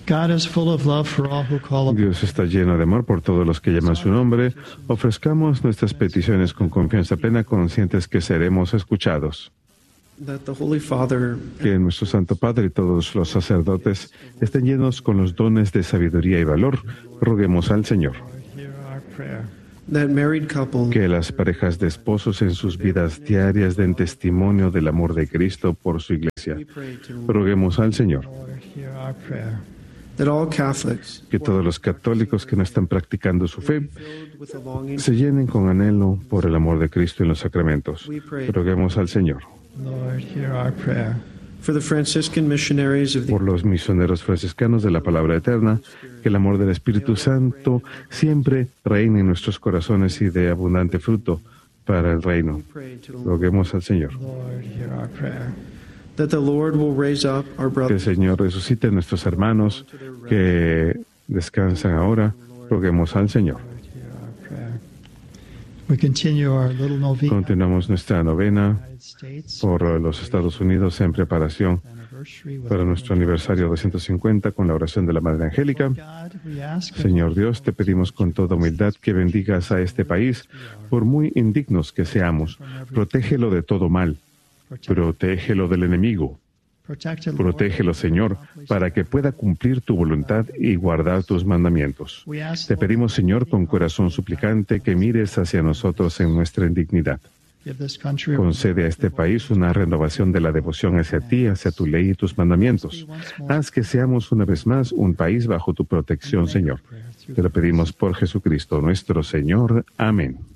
Dios está lleno de amor por todos los que llaman su nombre. Ofrezcamos nuestras peticiones con confianza plena, conscientes que seremos escuchados. Que nuestro Santo Padre y todos los sacerdotes estén llenos con los dones de sabiduría y valor. Roguemos al Señor. Que las parejas de esposos en sus vidas diarias den testimonio del amor de Cristo por su Iglesia. Roguemos al Señor. Que todos los católicos que no están practicando su fe se llenen con anhelo por el amor de Cristo en los sacramentos. Roguemos al Señor. Por los misioneros franciscanos de la Palabra Eterna, que el amor del Espíritu Santo siempre reine en nuestros corazones y dé abundante fruto para el reino. Roguemos al Señor. Que el Señor resucite a nuestros hermanos que descansan ahora. Roguemos al Señor. Continuamos nuestra novena por los Estados Unidos en preparación para nuestro aniversario 250 con la oración de la Madre Angélica. Señor Dios, te pedimos con toda humildad que bendigas a este país, por muy indignos que seamos. Protégelo de todo mal. Protégelo del enemigo. Protégelo, Señor, para que pueda cumplir tu voluntad y guardar tus mandamientos. Te pedimos, Señor, con corazón suplicante, que mires hacia nosotros en nuestra indignidad. Concede a este país una renovación de la devoción hacia ti, hacia tu ley y tus mandamientos. Haz que seamos una vez más un país bajo tu protección, Señor. Te lo pedimos por Jesucristo, nuestro Señor. Amén.